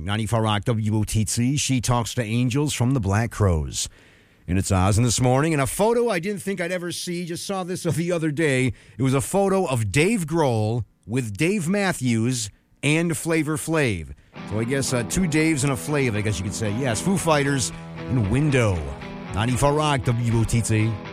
94 Rock WOTC. She talks to angels from the Black Crowes. And it's Oz in this morning. And a photo I didn't think I'd ever see. Just saw this the other day. It was a photo of Dave Grohl with Dave Matthews and Flavor Flav. So I guess two Daves and a Flav, I guess you could say. Yes, Foo Fighters and Window. 94 Rock WOTC.